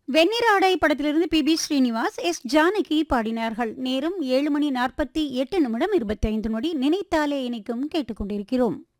வெண்ணிற ஆடை படத்திலிருந்து பி ஸ்ரீனிவாஸ், எஸ் ஜானகி பாடினார்கள். நேரம் 7:48 நினைத்தாலே இனிக்கும் கேட்டுக்கொண்டிருக்கிறோம்.